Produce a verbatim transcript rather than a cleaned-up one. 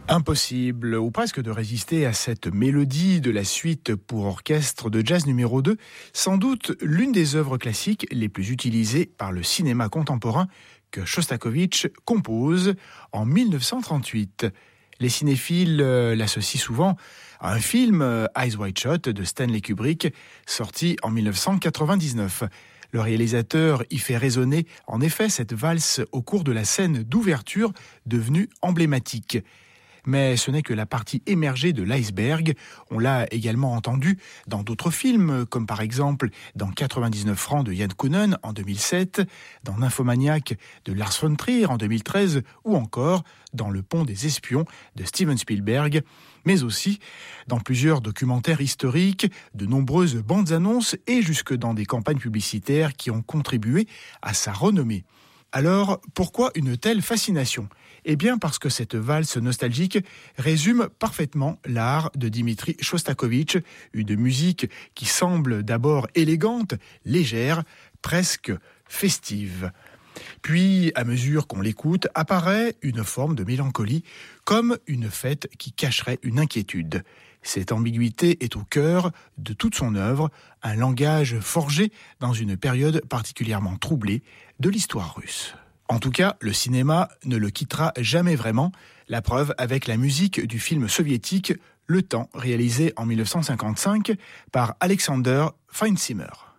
Impossible, ou presque, de résister à cette mélodie de la suite pour orchestre de jazz numéro deux, sans doute l'une des œuvres classiques les plus utilisées par le cinéma contemporain que Shostakovich compose en mille neuf cent trente-huit. Les cinéphiles l'associent souvent à un film, Eyes Wide Shut, de Stanley Kubrick, sorti en mille neuf cent quatre-vingt-dix-neuf. Le réalisateur y fait résonner en effet cette valse au cours de la scène d'ouverture devenue emblématique. Mais ce n'est que la partie émergée de l'iceberg. On l'a également entendu dans d'autres films, comme par exemple dans quatre-vingt-dix-neuf francs de Yann Kounen en deux mille sept, dans Nymphomaniac de Lars von Trier en deux mille treize, ou encore dans Le Pont des Espions de Steven Spielberg, mais aussi dans plusieurs documentaires historiques, de nombreuses bandes annonces et jusque dans des campagnes publicitaires qui ont contribué à sa renommée. Alors, pourquoi une telle fascination ? Eh bien parce que cette valse nostalgique résume parfaitement l'art de Dimitri Shostakovich, une musique qui semble d'abord élégante, légère, presque festive. Puis, à mesure qu'on l'écoute, apparaît une forme de mélancolie, comme une fête qui cacherait une inquiétude. Cette ambiguïté est au cœur de toute son œuvre, un langage forgé dans une période particulièrement troublée de l'histoire russe. En tout cas, le cinéma ne le quittera jamais vraiment, la preuve avec la musique du film soviétique Le Temps, réalisé en mille neuf cent cinquante-cinq par Alexander Feinzimmer.